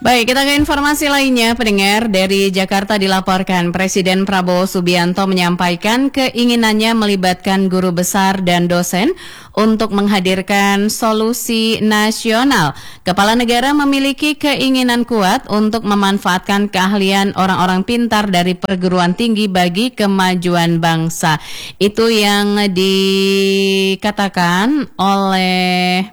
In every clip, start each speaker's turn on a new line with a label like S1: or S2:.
S1: Baik, kita ke informasi lainnya, pendengar. Dari Jakarta dilaporkan Presiden Prabowo Subianto menyampaikan keinginannya melibatkan guru besar dan dosen untuk menghadirkan solusi nasional. Kepala negara memiliki keinginan kuat untuk memanfaatkan keahlian orang-orang pintar dari perguruan tinggi bagi kemajuan bangsa. Itu yang dikatakan oleh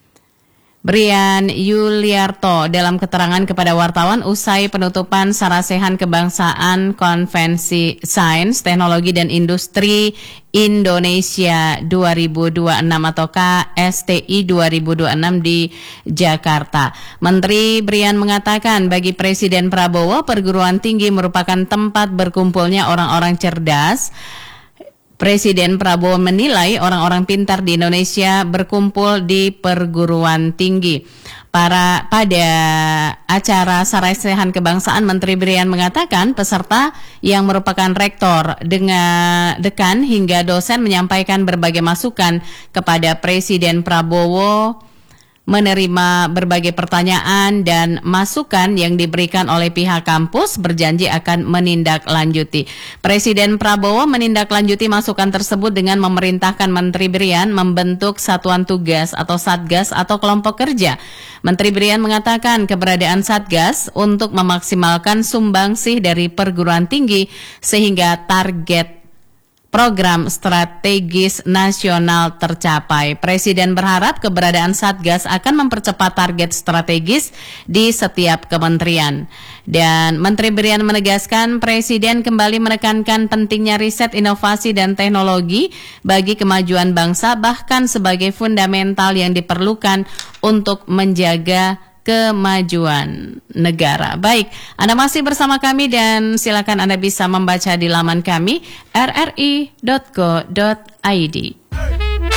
S1: Brian Yuliarto dalam keterangan kepada wartawan usai penutupan Sarasehan Kebangsaan Konvensi Sains, Teknologi dan Industri Indonesia 2026 atau KSTI 2026 di Jakarta. Menteri Brian mengatakan bagi Presiden Prabowo, perguruan tinggi merupakan tempat berkumpulnya orang-orang cerdas. Presiden Prabowo menilai orang-orang pintar di Indonesia berkumpul di perguruan tinggi. Pada acara Sarasehan Kebangsaan, Menteri Brian mengatakan peserta yang merupakan rektor, dengan dekan hingga dosen menyampaikan berbagai masukan kepada Presiden Prabowo, menerima berbagai pertanyaan dan masukan yang diberikan oleh pihak kampus, berjanji akan menindaklanjuti. Presiden Prabowo menindaklanjuti masukan tersebut dengan memerintahkan Menteri Brian membentuk satuan tugas atau satgas atau kelompok kerja. Menteri Brian mengatakan keberadaan satgas untuk memaksimalkan sumbangsih dari perguruan tinggi sehingga target program strategis nasional tercapai. Presiden berharap keberadaan Satgas akan mempercepat target strategis di setiap kementerian. Dan Menteri Brian menegaskan Presiden kembali menekankan pentingnya riset, inovasi, dan teknologi bagi kemajuan bangsa, bahkan sebagai fundamental yang diperlukan untuk menjaga kemajuan negara. Baik, Anda masih bersama kami dan silakan Anda bisa membaca di laman kami rri.co.id.